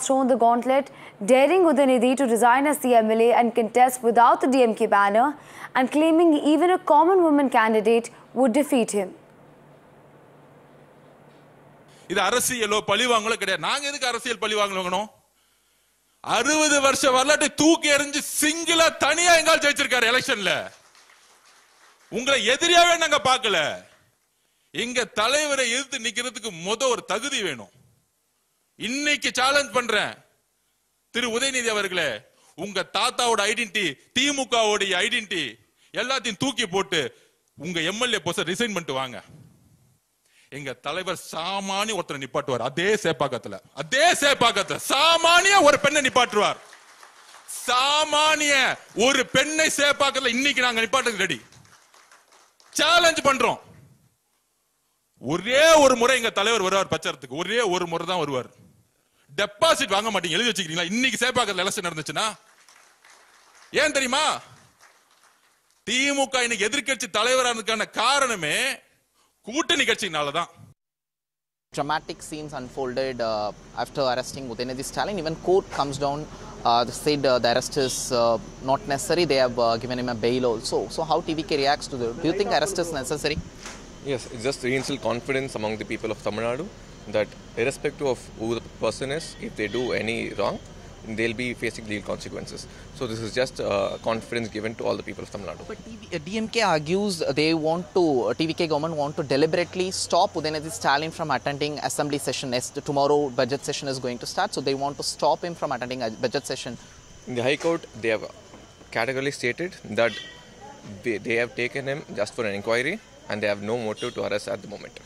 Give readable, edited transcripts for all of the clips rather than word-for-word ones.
thrown the gauntlet, daring Udayanidhi to resign as the MLA and contest without the DMK banner, and claiming even a common woman candidate would defeat him. இது அரசியலோ பழிவாங்கலோ கிடையாது. நாங்க எதுக்கு அரசியல் பழிவாங்கணும்? 60 வருஷ வரலாற்றை தூக்கி எறிஞ்சு சிங்கிளா தனியா எங்கால் ஜெயிச்சிருக்காரு எலெக்ஷன்ல. உங்களை எதிரியாவே நாங்க பார்க்கல. எங்க தலைவரை எதிர்த்து நிக்கிறதுக்கு ஒரு தகுதி வேணும். இன்னைக்கு சேலஞ்ச் பண்றேன் திரு உதயநிதி அவர்களே, உங்க தாத்தாவோட ஐடென்டிட்டி, திமுகவோட ஐடென்டிட்டி எல்லாத்தையும் தூக்கி போட்டு உங்க எம்எல்ஏ போஸ்ட் ரிசைன் பண்ணிட்டு வாங்க. எங்க தலைவர் சாமானிய ஒருத்தரை நிப்பாட்டுவார். அதே சேப்பாக்கத்துல சாமானிய ஒரு பெண்ணை நிப்பாட்டுவார். சாமானிய ஒரு பெண்ணை சேப்பாக்கத்துல இன்னைக்கு நாங்க நிப்பாட்டுக்கு ரெடி. சேலஞ்ச் பண்றோம். ஒரே ஒரு முறை எங்க தலைவர் வருவார் பிரச்சாரத்துக்கு. ஒரே ஒரு முறை தான் வருவார். டெபாசிட் வாங்க மாட்டீங்க, எழுதி வச்சுக்கிறீங்களா? இன்னைக்கு சேப்பாக்கத்துல எலெக்ஷன் நடந்துச்சுன்னா ஏன் தெரியுமா? திமுக இன்னைக்கு எதிர்க்கட்சி தலைவரானதுக்கான காரணமே கூட்டணி கட்சினால தான். Dramatic scenes unfolded after arresting Udayanidhi Stalin. Even court comes down, said the arrest is not necessary. They have given him a bail also. So how TVK reacts to this? Do you think arrest is necessary? Yes, it just reinstilled confidence among the people of Tamil Nadu that irrespective of who the person is, if they do any wrong, they'll be facing legal consequences. So this is just confidence given to all the people of Tamil Nadu. But DMK argues they want to, TVK government want to deliberately stop Udayanidhi Stalin from attending assembly session. Tomorrow budget session is going to start, so they want to stop him from attending a budget session. In the High Court, they have categorically stated that they have taken him just for an inquiry and they have no motive to arrest at the moment.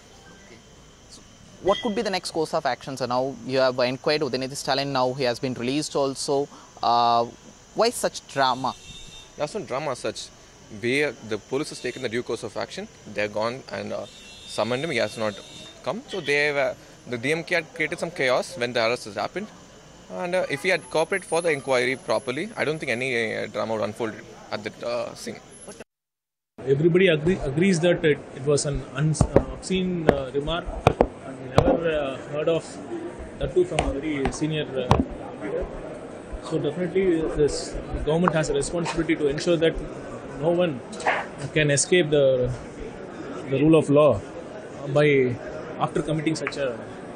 What could be the next course of action? So now you have inquired Udayanidhi Stalin, now he has been released also. Why such drama? That's not drama as such. The police has taken the due course of action. They have gone and summoned him. He has not come. So the DMK had created some chaos when the arrest has happened. And if he had cooperated for the inquiry properly, I don't think any drama would unfold at that scene. Everybody agrees that it was an obscene remark. Never heard of that too from a very senior leader. So definitely the government has a responsibility to ensure that no one can escape the rule of law by after committing such a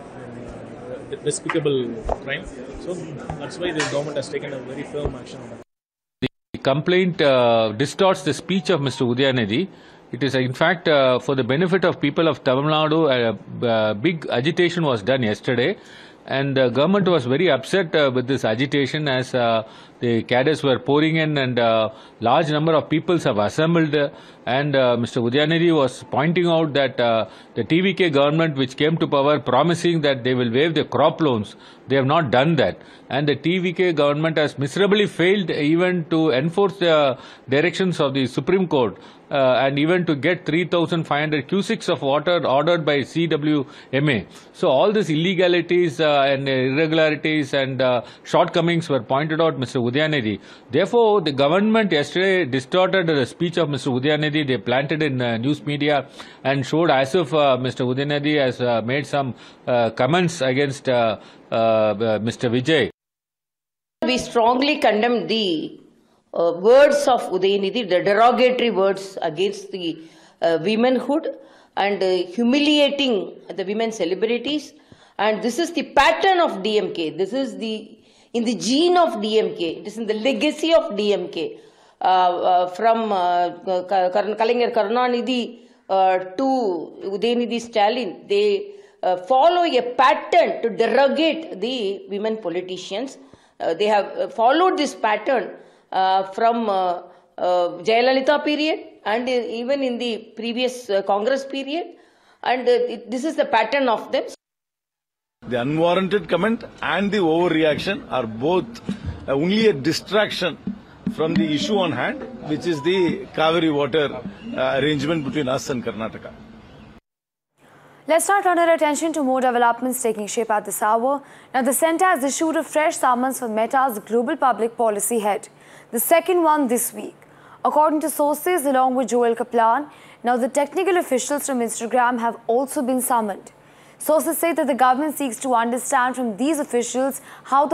despicable crime. So that's why the government has taken a very firm action on that. The complaint distorts the speech of Mr. Udayanidhi. It is, in fact, for the benefit of people of Tamil Nadu, big agitation was done yesterday, and the government was very upset with this agitation as the cadres were pouring in and large number of people have assembled, and Mr. Udayanidhi was pointing out that the TVK government which came to power promising that they will waive the crop loans, they have not done that, and the TVK government has miserably failed even to enforce the directions of the Supreme Court. And even to get 3,500 cusics of water ordered by CWMA. So all these illegalities and irregularities and shortcomings were pointed out Mr. Udayanidhi. Therefore, the government yesterday distorted the speech of Mr. Udayanidhi. They planted in news media and showed as if Mr. Udayanidhi has made some comments against Mr. Vijay. We strongly condemn the words of Udayanidhi, the derogatory words against the womanhood and humiliating the women celebrities. And this is the pattern of DMK. This is in the gene of DMK. It is in the legacy of DMK. From Kalaignar Karunanidhi to Udayanidhi Stalin, they follow a pattern to derogate the women politicians. They have followed this pattern from Jayalalitha period and even in the previous Congress period, and this is the pattern of them. The unwarranted comment and the overreaction are both only a distraction from the issue on hand, which is the Kaveri water arrangement between us and Karnataka. Let's now turn our attention to more developments taking shape at this hour. Now, the centre has issued a fresh summons for Meta's global public policy head, the second one this week. According to sources along with Joel Kaplan, now the technical officials from Instagram have also been summoned. Sources say that the government seeks to understand from these officials how the